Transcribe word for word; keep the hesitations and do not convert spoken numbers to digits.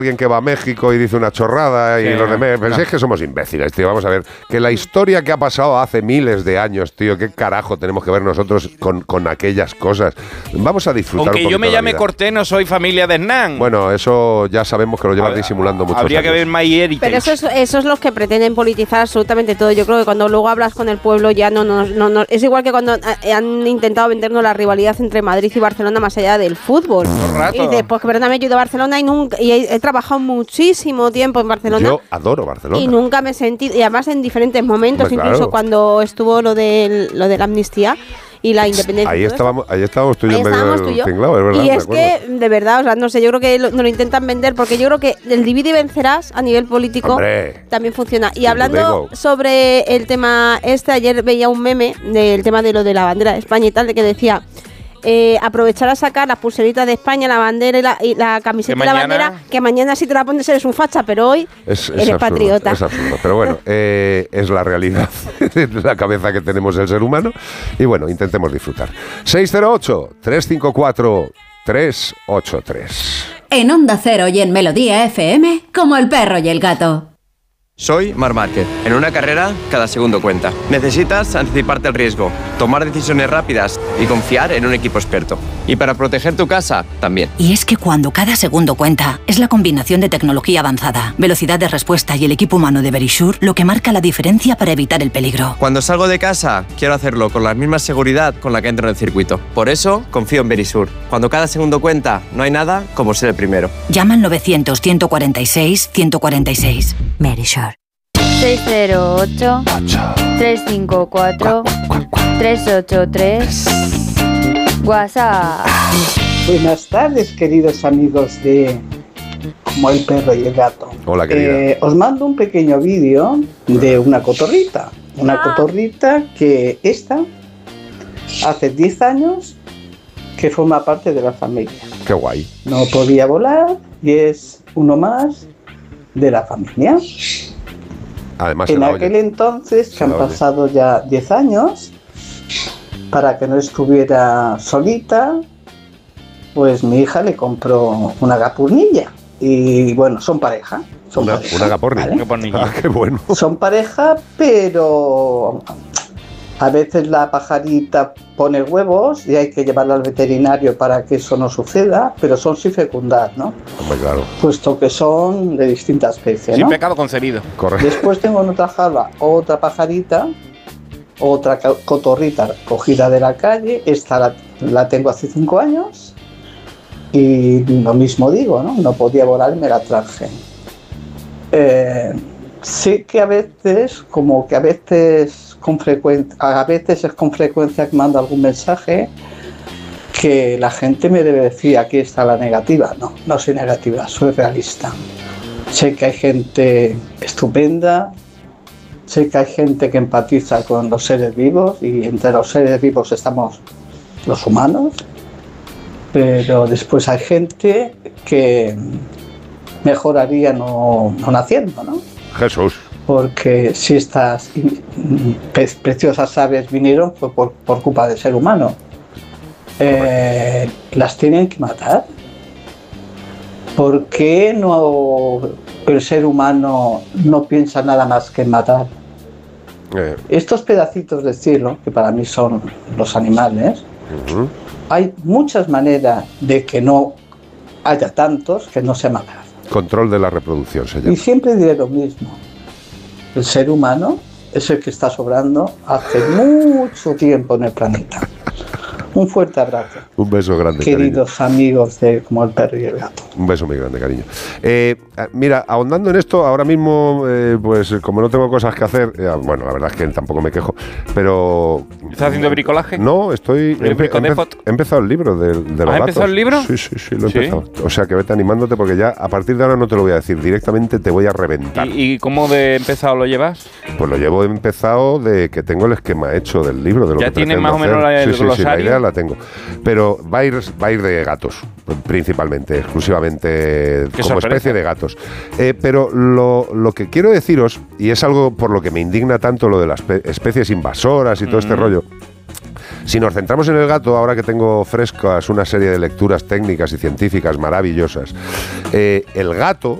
alguien que va a México y dice una chorrada y Sí, los demás. Pero no. es que somos imbéciles, tío. Vamos a ver. Que la historia que ha pasado hace miles de años, tío. ¿Qué carajo tenemos que ver nosotros con, con aquellas cosas? Vamos a disfrutar Aunque un yo me poquito la llame vida. Cortés, no soy familia de Hernán. Bueno, eso ya sabemos que lo llevas disimulando mucho. Habría que ver My Heritage. Pero eso es, eso es los que pretenden politizar absolutamente todo. Yo creo que cuando luego hablas con el pueblo ya no nos... No, no, es igual que cuando eh, han intentado vendernos la rivalidad entre Madrid y Barcelona más allá del fútbol. rato. Y dices, pues que perdóname, yo he ido a Barcelona y, nunca, y he, he trabajado muchísimo tiempo en Barcelona. Yo adoro Barcelona. Y nunca me he sentido... Y además en diferentes momentos, Hombre, incluso claro. cuando estuvo lo, del, lo de la amnistía y la independencia. Ahí y todo eso. estábamos, ahí estábamos tú y yo Ahí en medio estábamos tú y del yo. tinglao, es verdad. Y me es acuerdo. que, de verdad, o sea, no sé, yo creo que lo, nos lo intentan vender porque yo creo que el divide y vencerás a nivel político Hombre. también funciona. Y Sin hablando duda. sobre el tema este, ayer veía un meme del tema de lo de la bandera de España y tal, de que decía... Eh, aprovechar a sacar las pulseritas de España, la bandera y la, y la camiseta Que y la mañana- bandera, que mañana si te la pones eres un facha, pero hoy Es, es eres absurdo, patriota. es absurdo. Pero bueno, eh, es la realidad de la cabeza que tenemos el ser humano. Y bueno, intentemos disfrutar. seis cero ocho, tres cinco cuatro, tres ocho tres. En Onda Cero y en Melodía F M, como el perro y el gato. Soy Marc Márquez. En una carrera, cada segundo cuenta. Necesitas anticiparte al riesgo, tomar decisiones rápidas y confiar en un equipo experto. Y para proteger tu casa, también. Y es que cuando cada segundo cuenta, es la combinación de tecnología avanzada, velocidad de respuesta y el equipo humano de Verisure lo que marca la diferencia para evitar el peligro. Cuando salgo de casa, quiero hacerlo con la misma seguridad con la que entro en el circuito. Por eso, confío en Verisure. Cuando cada segundo cuenta, no hay nada como ser el primero. Llama al novecientos, ciento cuarenta y seis, ciento cuarenta y seis. Verisure. seis cero ocho, tres cinco cuatro, tres ocho tres. WhatsApp. Buenas tardes, queridos amigos de Como el perro y el gato. Hola, querida. Eh, os mando un pequeño vídeo de una cotorrita. Una cotorrita que esta hace diez años que forma parte de la familia. Qué guay. No podía volar y es uno más de la familia. Además, se En la aquel oye. entonces, que Se han la oye. pasado ya diez años, para que no estuviera solita, pues mi hija le compró una gapurnilla. Y bueno, son pareja. Son Una, pareja, una gaporni. ¿vale? Qué bonito. Ah, qué bueno. Son pareja, pero a veces la pajarita pone huevos y hay que llevarla al veterinario para que eso no suceda, pero son sin fecundar, ¿no? Hombre, claro. Puesto que son de distintas especies, Sin ¿no? pecado concebido. Correcto. Después tengo en otra jaula otra pajarita, otra ca- cotorrita cogida de la calle. Esta la, la tengo hace cinco años y lo mismo digo, ¿no? No podía volar y me la traje. Eh, sé que a veces, como que a veces con frecuencia, a veces es con frecuencia que mando algún mensaje que la gente me debe decir aquí está la negativa. No, no soy negativa, soy realista. Sé que hay gente estupenda, sé que hay gente que empatiza con los seres vivos y entre los seres vivos estamos los humanos, pero después hay gente que mejor haría no, no naciendo, ¿no? Jesús. Porque si estas pre- preciosas aves vinieron fue por, por culpa del ser humano. Eh, las tienen que matar. ¿Por qué no el ser humano no piensa nada más que en matar? Eh, Estos pedacitos de cielo, que para mí son los animales, ujú. hay muchas maneras de que no haya tantos que no se maten. Control de la reproducción se llama. Y siempre diré lo mismo. El ser humano es el que está sobrando hace mucho tiempo en el planeta. Un fuerte abrazo, Un beso grande, cariño. queridos amigos de Como el perro y el gato. Un beso muy grande, cariño. Eh, mira, ahondando en esto, ahora mismo, eh, pues como no tengo cosas que hacer, eh, bueno, la verdad es que tampoco me quejo, pero... ¿Estás haciendo bricolaje? No, estoy... ¿El bricodepot? he empezado el libro de, de los ¿Has gatos. empezado el libro? Sí, sí, sí, lo he ¿Sí? empezado. O sea, que vete animándote porque ya a partir de ahora no te lo voy a decir, directamente te voy a reventar. ¿Y, y cómo de empezado lo llevas? Pues lo llevo empezado de que tengo el esquema hecho del libro, de lo ¿Ya que tienes pretendo más o menos hacer. la- el sí, sí, sí, la glosario? idea la tengo. Pero va a ir, va a ir de gatos, principalmente, exclusivamente Qué como sorpresa. especie de gatos. Eh, pero lo, lo que quiero deciros, y es algo por lo que me indigna tanto lo de las pe- especies invasoras y todo este Mm. rollo, Si nos centramos en el gato, ahora que tengo frescas una serie de lecturas técnicas y científicas maravillosas, eh, el gato